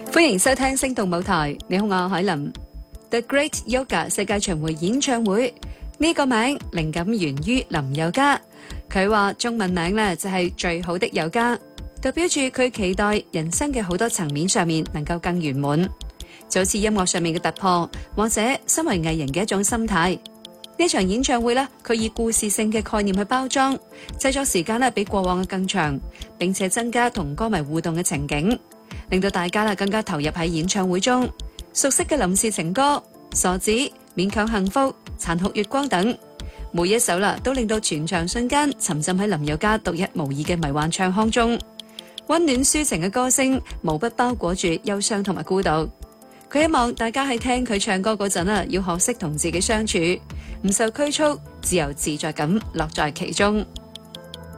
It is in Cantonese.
歡迎收聽星動舞台，你好，我係海琳。The Great Yoga 世界巡迴演唱會呢個名靈感源於林宥嘉，佢話中文名呢就係最好的宥嘉，代表住佢期待人生嘅好多層面上面能夠更圓滿，就好似音樂上面嘅突破，或者身為藝人嘅一種心態。呢場演唱會呢，佢以故事性嘅概念去包裝，製作時間呢比過往嘅更長，並且增加同歌迷互動嘅情景，令到大家呢更加投入喺演唱會中。熟悉嘅林氏情歌、傻子、勉強幸福、殘酷月光等，每一首啦都令到全場瞬間沉浸喺林宥嘉獨一無二嘅迷幻唱腔中。溫暖抒情嘅歌聲無不包裹住憂傷同埋孤獨。佢希望大家喺聽佢唱歌嗰陣啊，要學識同自己相處，唔受拘束，自由自在咁樂在其中。